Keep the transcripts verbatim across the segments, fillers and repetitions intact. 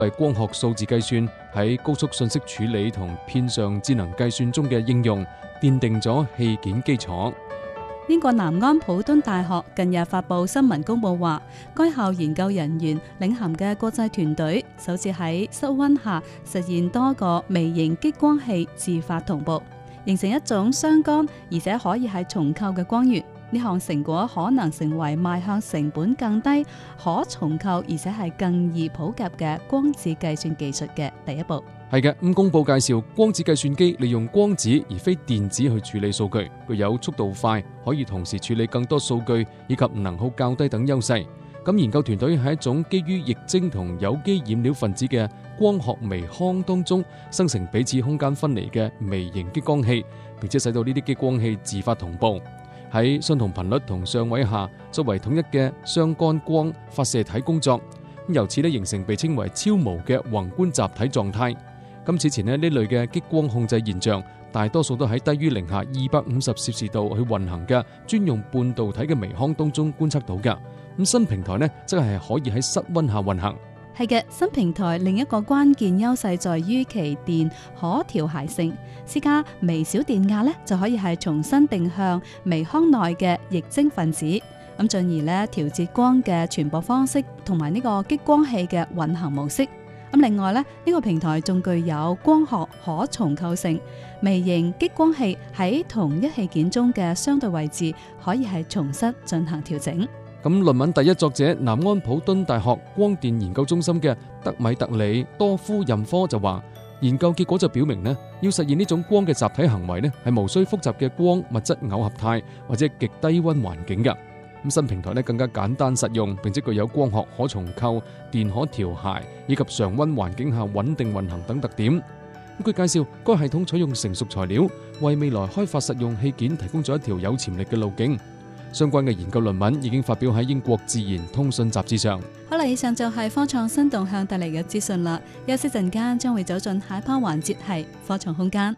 係光學數字計算喺高速信息處理同片上智能計算中嘅應用，奠定咗器件基礎。 英國南安普敦大學近日發布新聞公佈話，該校研究人員領銜嘅國際團隊首次喺室溫下實現多個微型激光器自發同步，形成一種相干而且可以係重構嘅光源。呢項成果可能成為邁向成本更低、可重構而且係更易普及嘅光子計算技術嘅第一步。 係嘅，咁公佈介紹光子計算機利用光子而非電子去處理數據，具有速度快，可以同時處理更多數據以及能耗較低等優勢。咁研究團隊喺一種基於液晶同有機染料分子嘅光學微腔當中生成彼此空間分離嘅微型激光器，並且使到呢啲激光器自發同步，喺相同頻率同相位下作為統一嘅相干光發射體工作，由此咧形成被稱為超模嘅宏觀集體狀態。咁此前咧呢類嘅激光控制現象，大多數都喺低於零下二百五十攝氏度去運行嘅專用半導體嘅微腔當中觀測到㗎。咁新平台呢，則係可以喺室溫下運行。 係嘅，新平台另一個關鍵優勢在於其電可調諧性，施加微小電壓呢，就可以係重新定向微腔內嘅液晶分子，咁進而呢調節光嘅傳播方式同埋呢個激光器嘅運行模式。咁另外呢，呢、呢個平台仲具有光學可重構性，微型激光器喺同一器件中嘅相對位置可以係重新進行調整。 咁論文第一作者南安普敦大學光電研究中心嘅德米特里多夫任科就話，研究結果就表明呢，要實現呢種光嘅集體行為呢，係無需複雜嘅光物質耦合態或者極低溫環境㗎。咁新平台呢更加簡單實用，並且具有光學可重構、電可調諧以及常溫環境下穩定運行等特點。據介紹，該系統採用成熟材料，為未來開發實用器件提供咗一條有潛力嘅路徑。相關嘅研究論文已經發表喺英國自然通訊雜誌上。 好啦，以上就係科創新動向帶嚟嘅資訊啦。休息陣間將會走進下一 part 環節，係科創空間。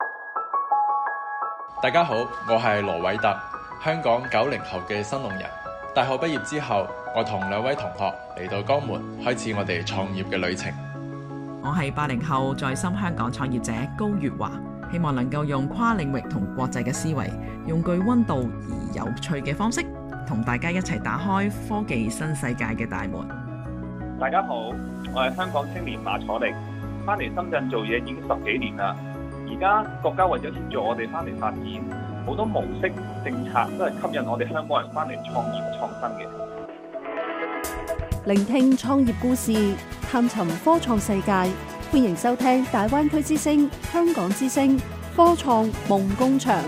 大家好，我係羅偉特，香港九零後嘅新農人。大學畢業之後，我同兩位同學嚟到江門，開始我哋創業嘅旅程。 我係八零後在深香港創業者高月華，希望能夠用跨領域同國際嘅思維，用具溫度而有趣嘅方式，同大家一齊打開科技新世界嘅大門。 大家好，我係香港青年馬楚力，翻嚟深圳做嘢已經十幾年啦。而家國家為咗協助我哋翻嚟發展，好多模式政策都係吸引我哋香港人翻嚟創業創新嘅。 聆聽創業故事，探尋科創世界，歡迎收聽大灣區之聲、香港之聲科創夢工場。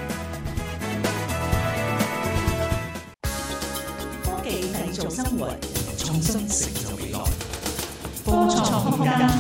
科技製造生活，創新成就未來。科創空間。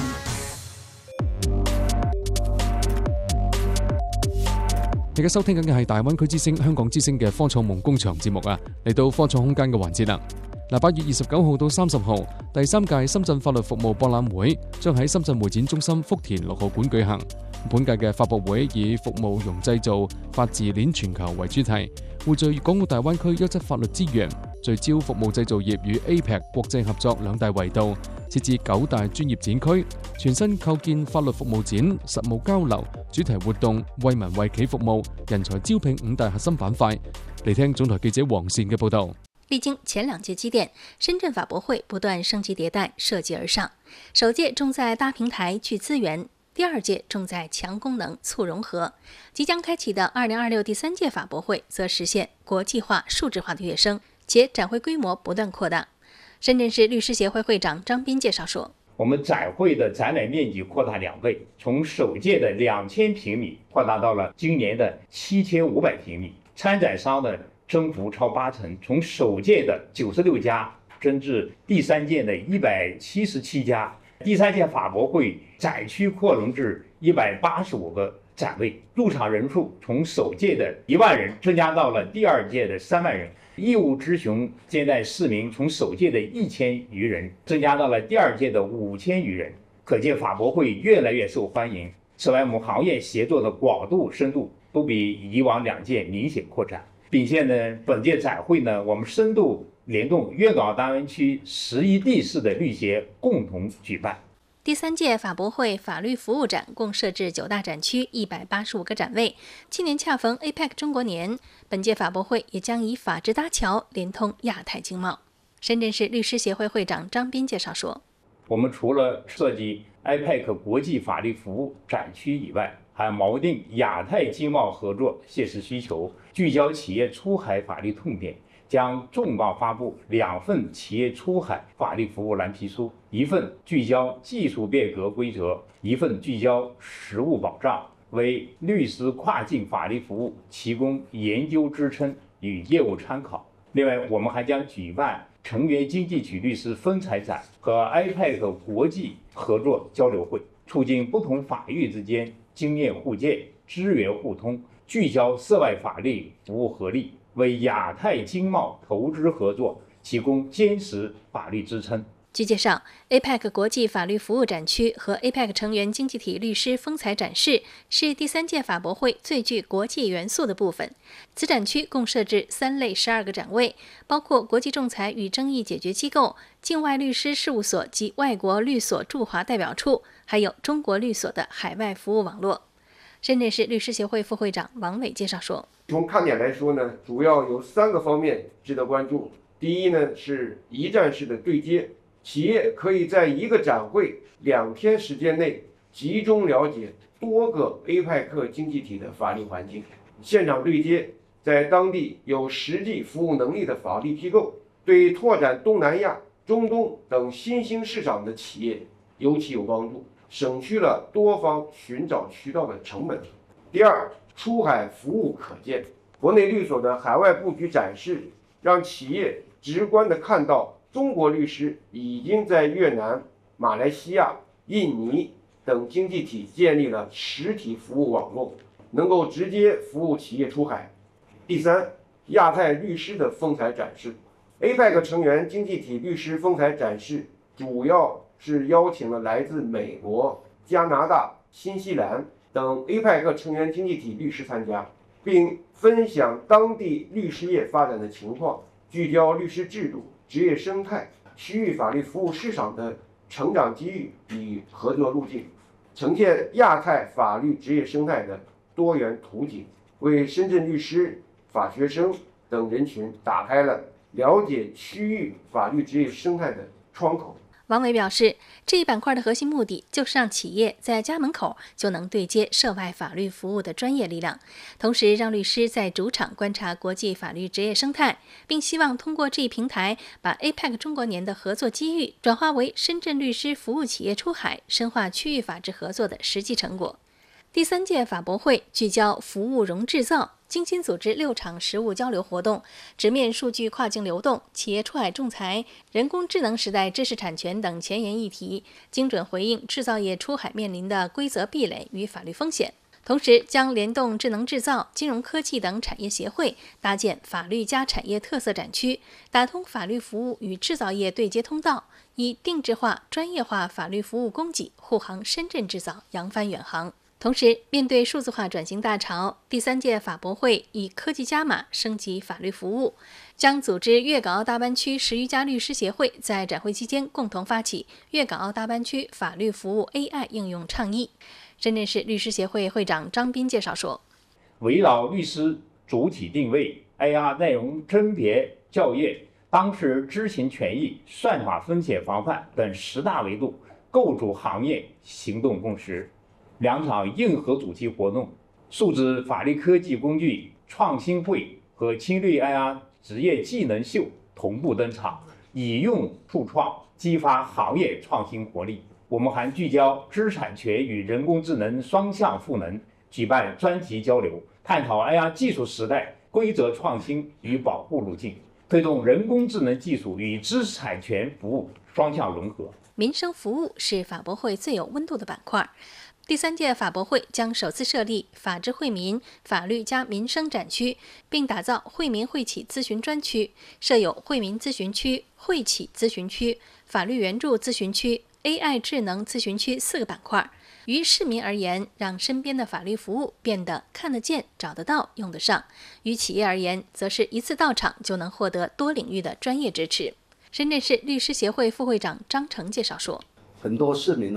而家收聽緊嘅係大灣區之聲、香港之聲嘅科創夢工場節目啊，嚟到科創空間嘅環節啦。嗱，八月二十九號到三十號，第三屆深圳法律服務博覽會將喺深圳會展中心福田六號館舉行。本屆嘅發佈會以服務融製造、法治鏈全球為主題，匯聚粵港澳大灣區優質法律資源，聚焦服務製造業與 A P E C 國際合作兩大維度，設置九大專業展區，全新構建法律服務展、實務交流、主題活動、為民為企服務、人才招聘五大核心板塊。嚟聽總台記者黃善嘅報道。 歷經前兩屆積澱，深圳法博會不斷升級迭代，設計而上。首屆重在搭平台、聚資源，第二屆重在強功能、促融合。即將開啟的二零二六第三屆法博會，則實現國際化、數字化的躍升，且展會規模不斷擴大。深圳市律師協會會長張斌介紹說： 我們展會的展覽面積擴大兩倍，從首屆的兩千平米擴大到了今年的七千五百平米，參展商的增幅超八成，從首屆的九十六家增至第三屆的一百七十七家。第三屆法博會展區擴容至一百八十五個展位，入場人數從首屆的一萬人增加到了第二屆的三萬人。業務諮詢接待市民從首屆的一千餘人增加到了第二屆的五千餘人，可見法博會越來越受歡迎。此外，我們行業協作的廣度、深度都比以往兩屆明顯擴展。並且呢，本屆展會呢，我們深度聯動粵港澳大灣區十一地市的律協共同舉辦。 第三届法博会法律服务展共设置九大展区，一百八十五个展位。今年恰逢 A P E C 中国年，本届法博会也将以法治搭桥，连通亚太经贸。深圳市律师协会会长张斌介绍说， 我们除了设计 A P E C 国际法律服务展区以外，还锚定亚太经贸合作切实需求，聚焦企业出海法律痛点，将重磅发布两份企业出海法律服务蓝皮书，一份聚焦技术变革规则，一份聚焦实务保障，为律师跨境法律服务提供研究支撑与业务参考。另外，我们还将举办成员经济体律师分采展和 A P E C 国际合作交流会，促进不同法域之间经验互鉴、资源互通，聚焦涉外法律服务合力，为亚太经贸投资合作提供坚实法律支撑。 据介绍 ，A P E C 国际法律服务展区和 A P E C 成员经济体律师风采展示是第三届法博会最具国际元素的部分。此展区共设置三类十二个展位，包括国际仲裁与争议解决机构、境外律师事务所及外国律所驻华代表处，还有中国律所的海外服务网络。深圳市律师协会副会长王伟介绍说， 从看点来说呢，主要有三个方面值得关注。第一呢，是一站式的对接，企业可以在一个展会两天时间内集中了解多个 A P E C 经济体的法律环境，现场对接，在当地有实际服务能力的法律机构，对拓展东南亚、中东等新兴市场的企业尤其有帮助，省去了多方寻找渠道的成本。第二，出海服务可见，国内律所的海外布局展示，让企业直观地看到中国律师已经在越南、马来西亚、印尼等经济体建立了实体服务网络，能够直接服务企业出海。第三，亚太律师的风采展示 ，A P E C 成员经济体律师风采展示主要是邀请了来自美国、加拿大、新西兰等 A P E C 成员经济体律师参加，并分享当地律师业发展的情况，聚焦律师制度、职业生态、区域法律服务市场的成长机遇与合作路径，呈现亚太法律职业生态的多元图景，为深圳律师、法学生等人群打开了了解区域法律职业生态的窗口。 王伟表示，这一板块的核心目的就是让企业在家门口就能对接涉外法律服务的专业力量，同时让律师在主场观察国际法律职业生态，并希望通过这一平台把 A P E C 中国年的合作机遇转化为深圳律师服务企业出海、深化区域法治合作的实际成果。第三届法博会聚焦服务融制造，精心组织六场实务交流活动，直面数据跨境流动、企业出海仲裁、人工智能时代知识产权等前沿议题，精准回应制造业出海面临的规则壁垒与法律风险。同时，将联动智能制造、金融科技等产业协会，搭建法律加产业特色展区，打通法律服务与制造业对接通道，以定制化、专业化法律服务供给护航深圳制造扬帆远航。同时，面对数字化转型大潮，第三届法博会以科技加码升级法律服务，将组织粤港澳大湾区十余家律师协会在展会期间共同发起粤港澳大湾区法律服务 A I 应用倡议。深圳市律师协会会长张斌介绍说， 围绕律师主体定位、A R 内容甄别校验、当事人知情权益、算法风险防范等十大维度，构筑行业行动共识。两场硬核主题活动，数字法律科技工具创新会和青绿 I R 职业技能秀同步登场，以用触创，激发行业创新活力。我们还聚焦知识产权与人工智能双向赋能，举办专题交流，探讨 I R 技术时代规则创新与保护路径，推动人工智能技术与知识产权服务双向融合。 民生服务是法博会最有温度的板块。第三届法博会将首次设立法治惠民、法律加民生展区，并打造惠民惠企咨询专区，设有惠民咨询区、惠企咨询区、法律援助咨询区、A I 智能咨询区四个板块。于市民而言，让身边的法律服务变得看得见、找得到、用得上；于企业而言，则是一次到场就能获得多领域的专业支持。深圳市律师协会副会长张成介绍说， 很多市民呢